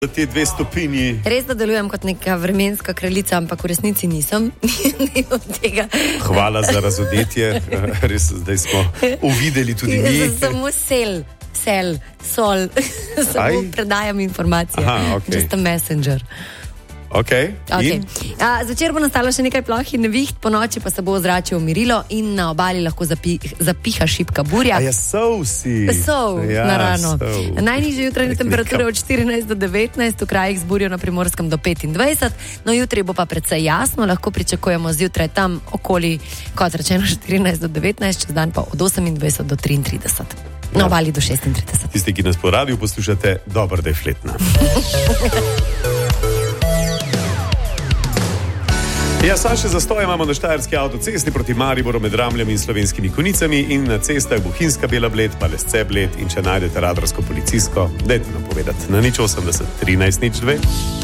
Te 2 stopinji. Res da delujem kot neka vremenska kraljica, ampak v resnici nisem. Hvala za razodetje. Res, zdaj smo uvideli tudi mi. Samo sol. Samo predajam informacije. Aha, okay. Just a messenger. Okay. Zvečer bo nastalo še nekaj ploh in neviht, po noči pa se bo ozračje umirilo in na obali lahko zapiha šibka burja. Sol na rano. Najnižje jutranje temperature od 14 do 19, v krajih z burjo na Primorskem do 25, no jutri bo pa precej jasno, lahko pričakujemo zjutraj tam okoli, kot rečeno, 14 do 19, čez dan pa od 28 do 33. Na obali do 36. Tisti, ki nas po radiju poslušate, dobro, da je fletna. Še zastoj imamo na štajerski avtocesti proti Mariboru med Ramljem in Slovenskimi Konicami in na cestah Bohinjska Bela Bled, pa Lesce Bled in če najdete radarsko policijsko, dajte nam povedati na 080 13 02.